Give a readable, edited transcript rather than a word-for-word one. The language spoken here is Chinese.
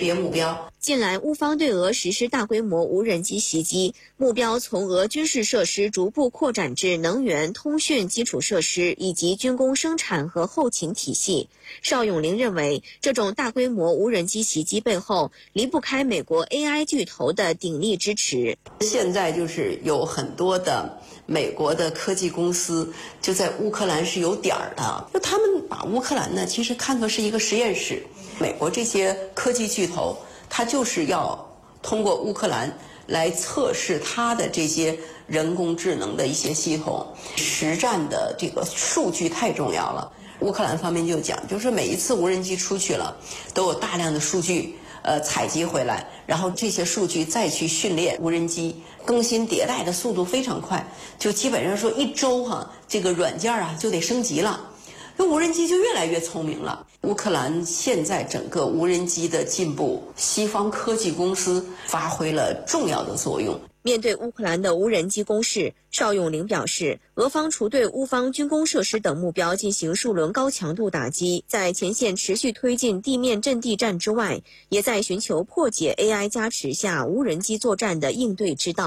别目标。 近来，乌方对俄实施大规模无人机袭击，目标从俄军事设施逐步扩展至能源、通讯基础设施以及军工生产和后勤体系。邵永龄认为，这种大规模无人机袭击背后离不开美国 AI 巨头的鼎力支持。 现在就是有很多的美国的科技公司就在乌克兰是有点儿的，就他们把乌克兰呢其实看作是一个实验室。美国这些科技巨头，他就是要通过乌克兰来测试它的这些人工智能的一些系统。实战的这个数据太重要了。乌克兰方面就讲，就是每一次无人机出去了，都有大量的数据采集回来，然后这些数据再去训练无人机，更新迭代的速度非常快，就基本上说一周这个软件就得升级了。那无人机就越来越聪明了。乌克兰现在整个无人机的进步，西方科技公司发挥了重要的作用。 面对乌克兰的无人机攻势，邵永龄表示，俄方除对乌方军工设施等目标进行数轮高强度打击，在前线持续推进地面阵地战之外，也在寻求破解 AI 加持下无人机作战的应对之道。